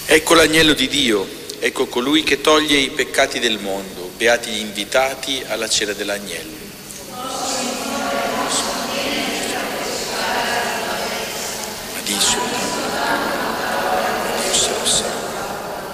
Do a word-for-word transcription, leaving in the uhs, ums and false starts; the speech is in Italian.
Ecco l'agnello di Dio, ecco colui che toglie i peccati del mondo, beati gli invitati alla cena dell'agnello.